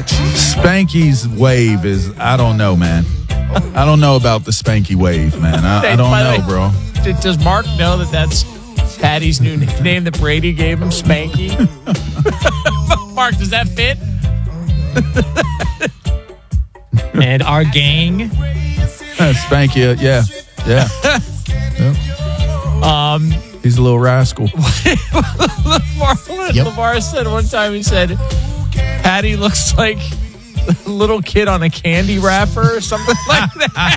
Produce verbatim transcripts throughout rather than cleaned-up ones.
Spanky's wave is, I don't know, man. I don't know about the Spanky wave, man. I, I don't know, bro. Does Mark know that that's Patty's new nickname that Brady gave him, Spanky? Mark, does that fit? And our gang. Spanky, uh, yeah. Yeah. Yep. Um, He's a little rascal. LeVar, Yep. LeVar said one time, he said, Patty looks like a little kid on a candy wrapper or something like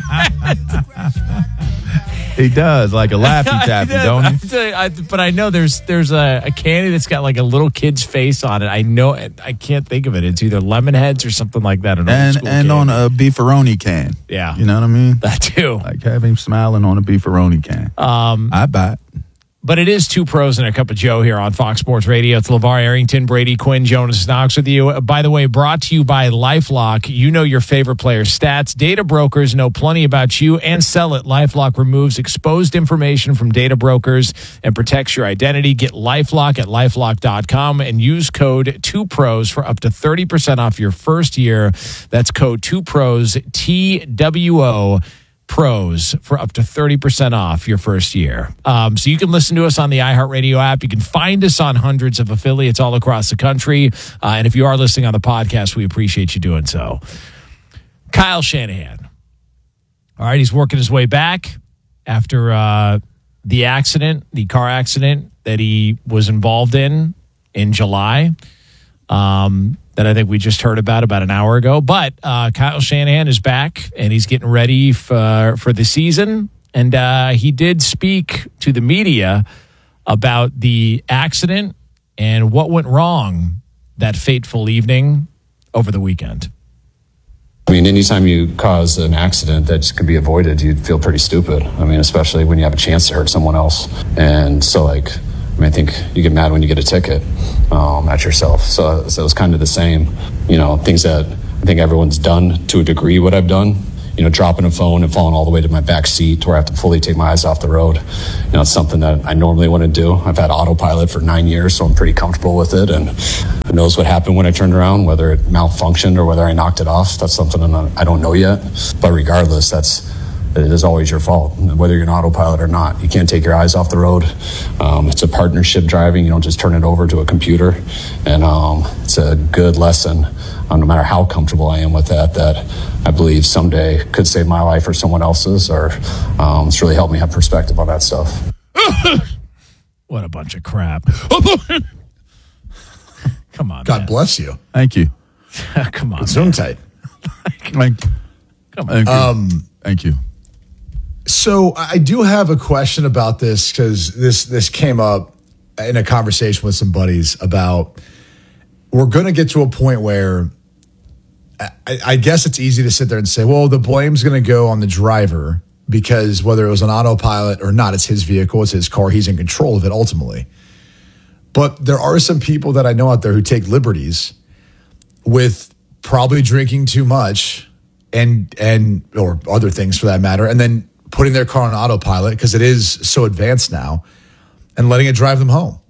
that. He does, like a Laffy Taffy, I, don't he? I tell you, I, but I know there's there's a, a candy that's got like a little kid's face on it. I know it. I can't think of it. It's either Lemonheads or something like that. An old And school and candy. on a beefaroni can. Yeah. You know what I mean? That too. Like have him smiling on a beefaroni can. Um, I buy it. But it is Two Pros and a Cup of Joe here on Fox Sports Radio. It's LeVar Arrington, Brady Quinn, Jonas Knox with you. By the way, brought to you by LifeLock. You know your favorite player's stats. Data brokers know plenty about you and sell it. LifeLock removes exposed information from data brokers and protects your identity. Get LifeLock at LifeLock dot com and use code two pros for up to thirty percent off your first year. That's code two pros, T W O. Pros for up to thirty percent off your first year. Um, so you can listen to us on the iHeartRadio app. You can find us on hundreds of affiliates all across the country. Uh, and if you are listening on the podcast, we appreciate you doing so. Kyle Shanahan. All right, he's working his way back after uh, the accident, the car accident that he was involved in in July. Um that I think we just heard about about an hour ago. But uh, Kyle Shanahan is back, and he's getting ready for, for the season. And uh, he did speak to the media about the accident and what went wrong that fateful evening over the weekend. I mean, anytime you cause an accident that could be avoided, you'd feel pretty stupid. I mean, especially when you have a chance to hurt someone else. And so, like, I mean, I think you get mad when you get a ticket um, at yourself. So, so it was kind of the same, you know, things that I think everyone's done to a degree what I've done. You know, dropping a phone and falling all the way to my back seat to where I have to fully take my eyes off the road. You know, it's something that I normally wouldn't do. I've had autopilot for nine years, so I'm pretty comfortable with it. And who knows what happened when I turned around, whether it malfunctioned or whether I knocked it off. That's something I don't know yet. But regardless, that's it is always your fault, whether you're an autopilot or not. You can't take your eyes off the road. Um, it's a partnership driving. You don't just turn it over to a computer. And um, it's a good lesson, um, no matter how comfortable I am with that, that I believe someday could save my life or someone else's, or um, it's really helped me have perspective on that stuff. What a bunch of crap. Come on, God man. bless you. Thank you. Come on. Zoom tight. Thank you. Come on. Thank you. Um, Thank you. So I do have a question about this because this this came up in a conversation with some buddies about we're going to get to a point where I, I guess it's easy to sit there and say, well, the blame's going to go on the driver because whether it was an autopilot or not, it's his vehicle, it's his car, he's in control of it ultimately. But there are some people that I know out there who take liberties with probably drinking too much and and or other things for that matter, and then putting their car on autopilot because it is so advanced now and letting it drive them home.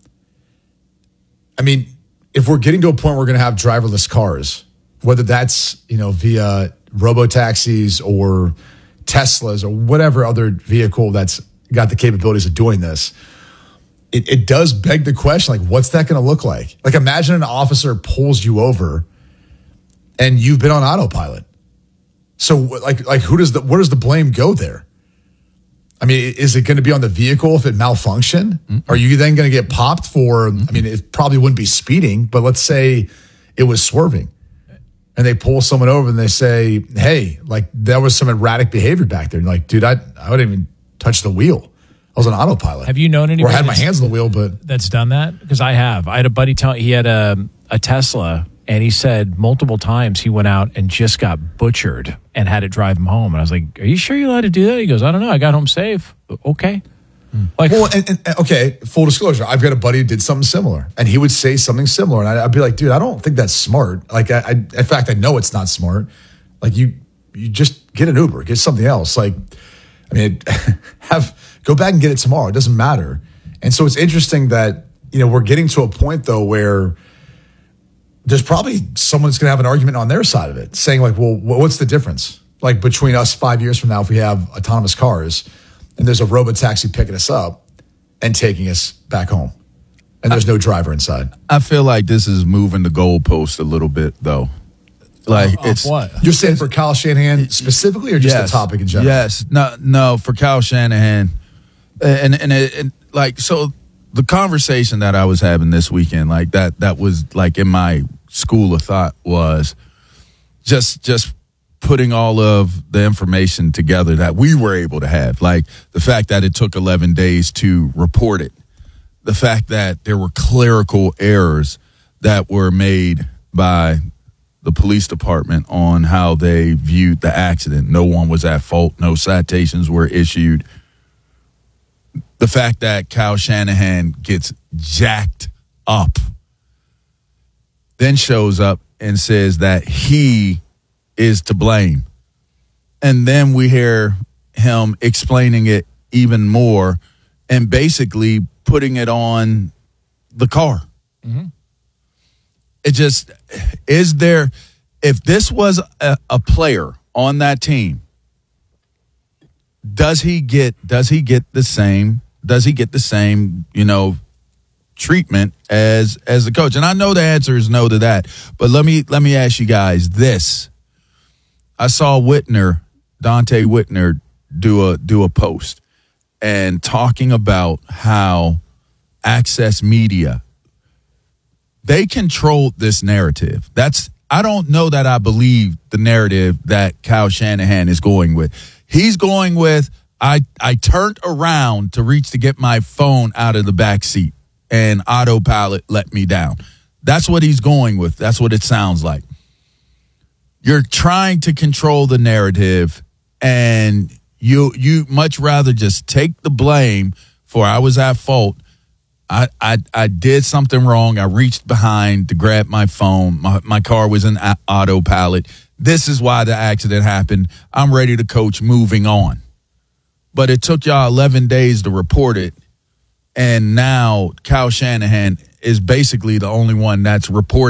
I mean, if we're getting to a point where we're going to have driverless cars, whether that's, you know, via robo-taxis or Teslas or whatever other vehicle that's got the capabilities of doing this, it, it does beg the question, like, what's that going to look like? Like, imagine an officer pulls you over and you've been on autopilot. So, like, like who does the where does the blame go there? I mean, is it going to be on the vehicle if it malfunctioned? Mm-hmm. Are you then going to get popped for, mm-hmm. I mean, it probably wouldn't be speeding, but let's say it was swerving and they pull someone over and they say, hey, like there was some erratic behavior back there. And like, dude, I, I wouldn't even touch the wheel. I was on autopilot. Have you known anybody or had my hands on the wheel, but that's done that? Because I have. I had a buddy tell he had a, a Tesla. And he said multiple times he went out and just got butchered and had to drive him home. And I was like, are you sure you're allowed to do that? He goes, I don't know. I got home safe. Okay. Mm. Like, well, and, and, okay, full disclosure. I've got a buddy who did something similar. And he would say something similar. And I, I'd be like, dude, I don't think that's smart. Like, I, I, in fact, I know it's not smart. Like, you you just get an Uber, get something else. Like, I mean, have go back and get it tomorrow. It doesn't matter. And so it's interesting that, you know, we're getting to a point, though, where there's probably someone's going to have an argument on their side of it, saying like, well, what's the difference? Like between us five years from now, if we have autonomous cars and there's a robo-taxi picking us up and taking us back home and there's no driver inside. I feel like this is moving the goalpost a little bit, though. Like Off it's what? You're saying for Kyle Shanahan specifically, or just yes, the topic in general? Yes, no, no, for Kyle Shanahan, and and, it, and like so, the conversation that I was having this weekend, like that, that was like in my school of thought was just just putting all of the information together that we were able to have, like the fact that it took eleven days to report it, the fact that there were clerical errors that were made by the police department on how they viewed the accident. No one was at fault. No citations were issued. The fact that Kyle Shanahan gets jacked up, then shows up and says that he is to blame. And then we hear him explaining it even more and basically putting it on the car. Mm-hmm. It just, is there, if this was a, a player on that team, does he get, does he get the same, does he get the same, you know, treatment as, as the coach? And I know the answer is no to that, but let me, let me ask you guys this. I saw Whitner, Dante Whitner, do a, do a post and talking about how Access Media, they controlled this narrative. That's, I don't know that I believe the narrative that Kyle Shanahan is going with. He's going with, I, I turned around to reach to get my phone out of the back seat and autopilot let me down. That's what he's going with. That's what it sounds like. You're trying to control the narrative, and you you much rather just take the blame for I was at fault. I, I I did something wrong. I reached behind to grab my phone. My, my car was in autopilot. This is why the accident happened. I'm ready to coach, moving on. But it took y'all eleven days to report it, and now Kyle Shanahan is basically the only one that's reporting